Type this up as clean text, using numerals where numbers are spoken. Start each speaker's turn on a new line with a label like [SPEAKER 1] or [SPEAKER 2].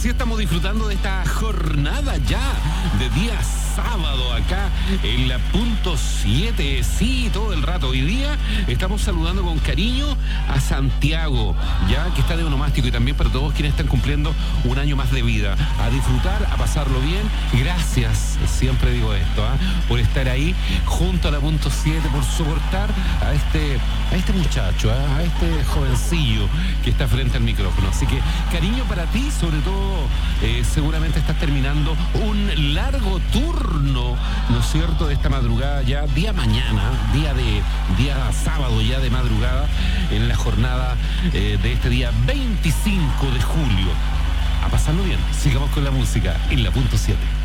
[SPEAKER 1] Así estamos disfrutando de esta jornada ya de día sábado acá en la punto 7. Sí, todo el rato. Hoy día estamos saludando con cariño a Santiago, ya que está de onomástico, y también para todos quienes están cumpliendo un año más de vida. A disfrutar, a pasarlo bien. Gracias, siempre digo esto, por estar ahí junto a la punto 7, por soportar a este muchacho, a este jovencillo que está frente al micrófono. Así que cariño para ti, sobre todo seguramente estás terminando un largo turno, ¿no es cierto?, de esta madrugada ya, día mañana, día sábado ya de madrugada, en la jornada de este día 25 de julio. A pasarlo bien, sigamos con la música en la punto 7.